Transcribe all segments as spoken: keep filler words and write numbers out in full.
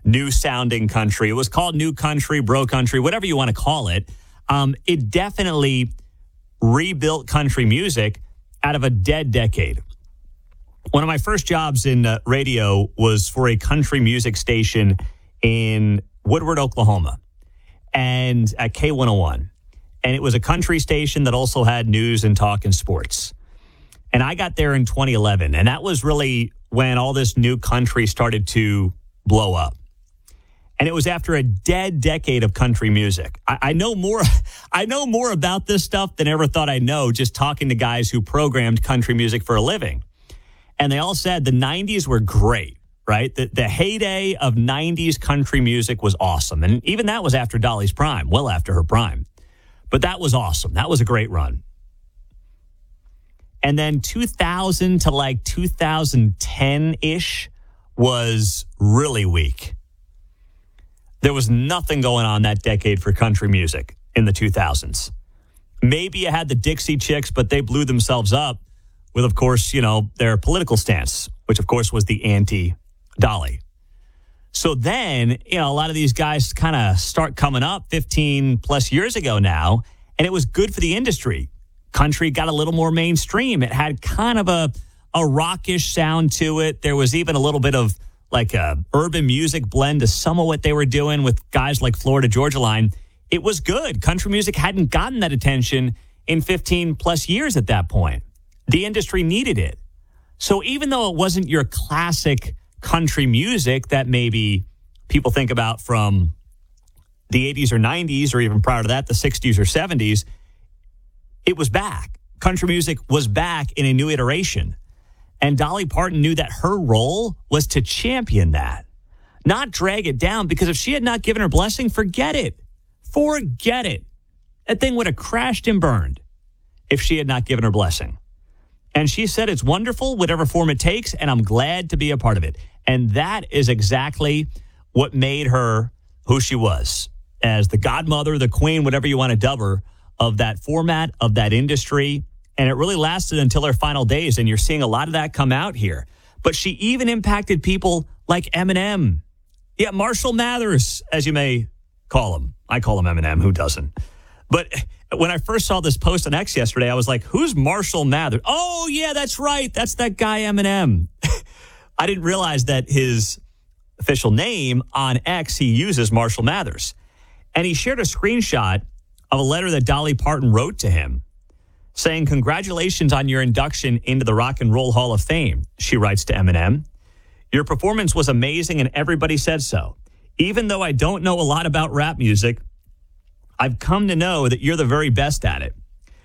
new sounding country. It was called new country, bro country, whatever you want to call it. Um, it definitely rebuilt country music out of a dead decade. One of my first jobs in uh, radio was for a country music station in Woodward, Oklahoma, and at K one oh one. And it was a country station that also had news and talk and sports. And I got there in twenty eleven, and that was really when all this new country started to blow up. And it was after a dead decade of country music. I, I know more. I know more about this stuff than I ever thought I'd know just talking to guys who programmed country music for a living. And they all said the nineties were great, right? The, the heyday of nineties country music was awesome. And even that was after Dolly's prime, well after her prime. But that was awesome. That was a great run. And then two thousand to like two thousand ten-ish was really weak. There was nothing going on that decade for country music in the two thousands. Maybe you had the Dixie Chicks, but they blew themselves up with, of course, you know, their political stance, which, of course, was the anti-Dolly. So then, you know, a lot of these guys kind of start coming up fifteen plus years ago now, and it was good for the industry. Country got a little more mainstream. It had kind of a, a rockish sound to it. There was even a little bit of like a urban music blend to some of what they were doing with guys like Florida Georgia Line. It was good. Country music hadn't gotten that attention in fifteen plus years at that point. The industry needed it. So even though it wasn't your classic country music that maybe people think about from the eighties or nineties, or even prior to that, the sixties or seventies, it was back. Country music was back in a new iteration. And Dolly Parton knew that her role was to champion that, not drag it down, because if she had not given her blessing, forget it. Forget it. That thing would have crashed and burned if she had not given her blessing. And she said it's wonderful, whatever form it takes, and I'm glad to be a part of it. And that is exactly what made her who she was, as the godmother, the queen, whatever you want to dub her, of that format, of that industry. And it really lasted until her final days, and you're seeing a lot of that come out here. But she even impacted people like Eminem. Yeah, Marshall Mathers, as you may call him. I call him Eminem. Who doesn't? But when I first saw this post on X yesterday, I was like, who's Marshall Mathers? Oh, yeah, that's right. That's that guy Eminem. I didn't realize that his official name on X, he uses Marshall Mathers. And he shared a screenshot of a letter that Dolly Parton wrote to him saying, congratulations on your induction into the Rock and Roll Hall of Fame, she writes to Eminem. Your performance was amazing and everybody said so. Even though I don't know a lot about rap music, I've come to know that you're the very best at it.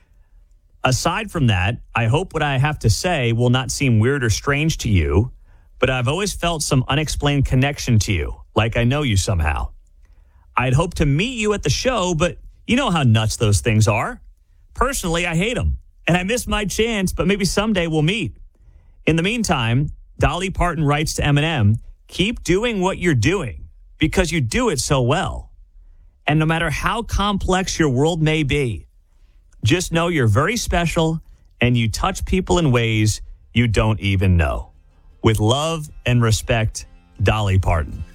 Aside from that, I hope what I have to say will not seem weird or strange to you, but I've always felt some unexplained connection to you, like I know you somehow. I'd hoped to meet you at the show, but you know how nuts those things are. Personally, I hate them, and I miss my chance, but maybe someday we'll meet. In the meantime, Dolly Parton writes to Eminem, keep doing what you're doing because you do it so well. And no matter how complex your world may be, just know you're very special and you touch people in ways you don't even know. With love and respect, Dolly Parton.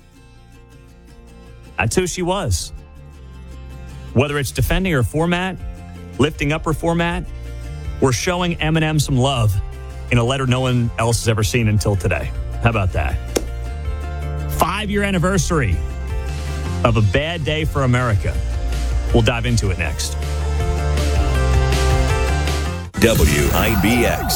That's who she was. Whether it's defending her format, lifting up her format, or showing Eminem some love in a letter no one else has ever seen until today. How about that? Five-year anniversary of a bad day for America. We'll dive into it next. W I B X.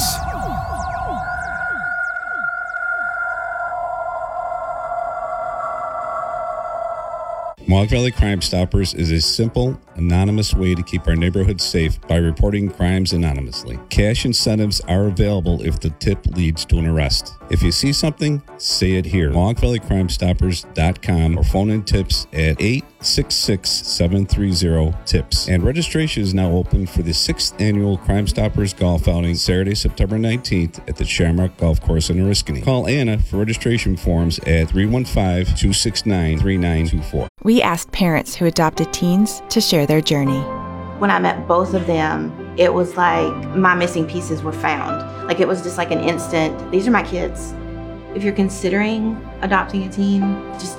Mohawk Valley Crime Stoppers is a simple, anonymous way to keep our neighborhood safe by reporting crimes anonymously. Cash incentives are available if the tip leads to an arrest. If you see something, say it here. Mohawk Valley Crime Stoppers dot com or phone in tips at eight six six, seven three zero, TIPS. And registration is now open for the sixth annual Crime Stoppers Golf Outing, Saturday, September nineteenth at the Shamrock Golf Course in Oriskany. Call Anna for registration forms at three one five, two six nine, three nine two four. We asked parents who adopted teens to share their journey. When I met both of them, it was like my missing pieces were found. Like it was just like an instant, these are my kids. If you're considering adopting a teen, just